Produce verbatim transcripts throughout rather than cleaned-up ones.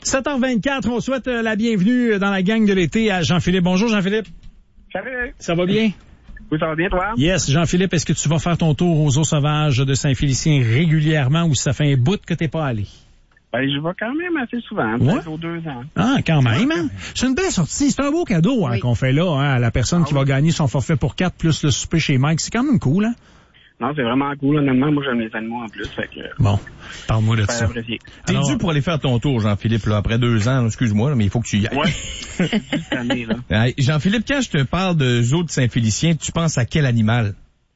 sept heures vingt-quatre, on souhaite la bienvenue dans la gang de l'été à Jean-Philippe. Bonjour Jean-Philippe. Salut. Ça va bien? Oui, ça va bien, toi? Yes. Jean-Philippe, est-ce que tu vas faire ton tour aux eaux sauvages de Saint-Félicien régulièrement ou ça fait un bout que t'es pas allé? Ben, je vais quand même assez souvent, peut-être aux deux ans. Ah, quand même, hein? C'est une belle sortie. C'est un beau cadeau hein, oui. qu'on fait là hein, à la personne ah, qui oui. va gagner son forfait pour quatre plus le souper chez Mike. C'est quand même cool, hein? Non, c'est vraiment cool. Honnêtement, moi, j'aime les animaux en plus. Fait que, bon, parle-moi de ça. Apprécié. T'es Alors, dû pour aller faire ton tour, Jean-Philippe, là, après deux ans. Là, excuse-moi, là, mais il faut que tu y ailles. Ouais. Cette année, là. Jean-Philippe, quand je te parle de zoo de Saint-Félicien, tu penses à quel animal?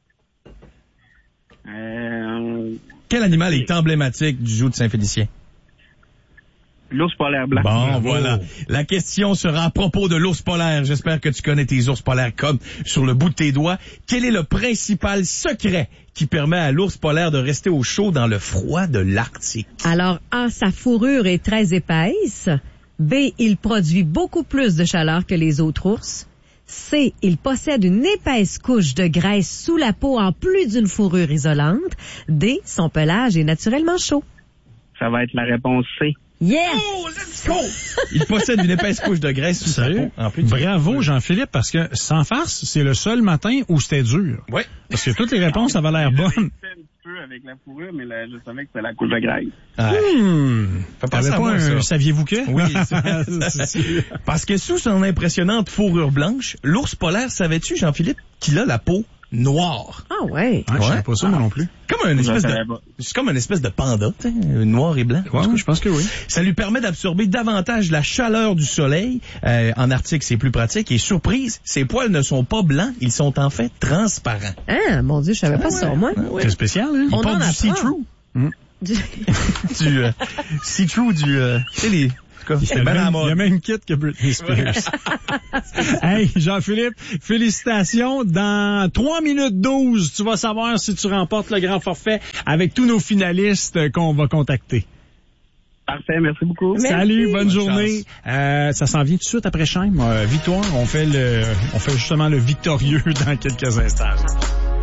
Euh... Quel animal est emblématique du zoo de Saint-Félicien? L'ours polaire blanc. Bon, voilà. La question sera à propos de l'ours polaire. J'espère que tu connais tes ours polaires comme sur le bout de tes doigts. Quel est le principal secret qui permet à l'ours polaire de rester au chaud dans le froid de l'Arctique? Alors, A, sa fourrure est très épaisse. B, il produit beaucoup plus de chaleur que les autres ours. C, il possède une épaisse couche de graisse sous la peau en plus d'une fourrure isolante. D, son pelage est naturellement chaud. Ça va être la réponse C. Yes! Oh, let's go! Il possède une épaisse couche de graisse sous sa peau. En plus, bravo, Jean-Philippe, parce que, sans farce, c'est le seul matin où c'était dur. Oui. Parce que toutes les réponses avaient l'air bonnes. J'ai un petit peu avec la fourrure, mais là, je savais que c'était la couche de graisse. Ah. Hmm. T'avais pas un, ça. saviez-vous que? Oui. Parce que sous son impressionnante fourrure blanche, l'ours polaire, savais-tu, Jean-Philippe, qu'il a la peau noire? Ah ouais. Ah, je savais pas ça, moi non plus. Comme un espèce de, c'est comme une espèce de panda, tu sais, noir et blanc. Ouais, oui, je pense que oui. Ça lui permet d'absorber davantage la chaleur du soleil. Euh, en Arctique, c'est plus pratique. Et surprise, ses poils ne sont pas blancs, ils sont en fait transparents. Ah, mon Dieu, je savais pas ah, ça, ouais. moi. Ah, ouais. C'est spécial, hein? Il porte du see-through. Mm. Du, du euh, see-through, du, euh, tu sais, les... Il y, a même, il y a même kit que Britney Spears. Hey, Jean-Philippe, félicitations. Dans trois minutes douze, tu vas savoir si tu remportes le grand forfait avec tous nos finalistes qu'on va contacter. Parfait, merci beaucoup. Merci. Salut, bonne, bonne journée. Euh, ça s'en vient tout de suite après Chaim. Euh, victoire, on fait le, on fait justement le victorieux dans quelques instants.